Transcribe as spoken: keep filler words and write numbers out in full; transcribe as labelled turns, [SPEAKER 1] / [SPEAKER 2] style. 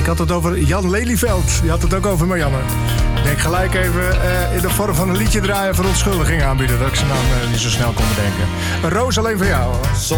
[SPEAKER 1] had het over Jan Lelyveld. Die had het ook over Marianne. Ik denk gelijk even uh, in de vorm van een liedje draaien... verontschuldiging aanbieden dat ik zijn naam uh, niet zo snel kon bedenken. Een roos alleen voor jou.